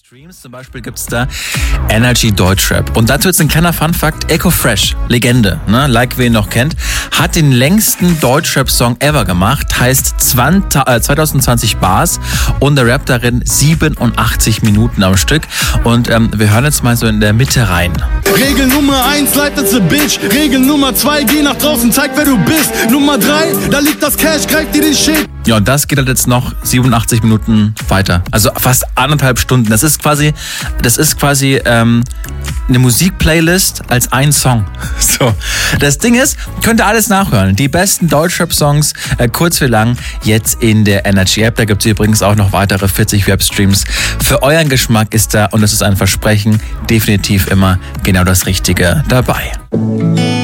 Streams zum Beispiel gibt es da Energy Deutschrap. Und dazu jetzt ein kleiner Funfact: Echo Fresh, Legende, ne? Like wer ihn noch kennt, hat den längsten Deutschrap-Song ever gemacht, heißt 2020 Bars und der Rap darin 87 Minuten am Stück. Und wir hören jetzt mal so in der Mitte rein. Regel Nummer 1, life that's a bitch. Regel Nummer 2, geh nach draußen, zeig wer du bist. Nummer 3, da liegt das Cash, greif dir den Shit. Ja, und das geht halt jetzt noch 87 Minuten weiter. Also fast 1,5 Stunden. Das ist quasi eine Musikplaylist als ein Song. So. Das Ding ist, könnt ihr alles nachhören. Die besten Deutschrap-Songs, kurz wie lang, jetzt in der Energy App. Da gibt es übrigens auch noch weitere 40 Webstreams. Für euren Geschmack ist da, und es ist ein Versprechen, definitiv immer genau das Richtige dabei.